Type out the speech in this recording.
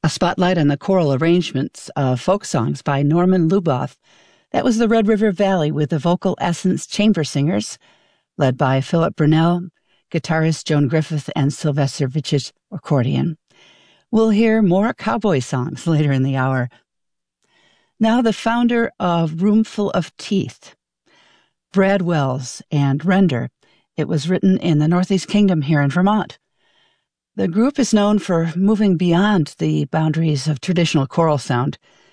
A spotlight on the choral arrangements of folk songs by Norman Luboff. That was the Red River Valley with the Vocal Essence Chamber Singers, led by Philip Brunel, guitarist Joan Griffith, and Sylvester Vitch's accordion. We'll hear more cowboy songs later in the hour. Now the founder of Roomful of Teeth, Brad Wells and Render. It was written in the Northeast Kingdom here in Vermont. The group is known for moving beyond the boundaries of traditional choral sound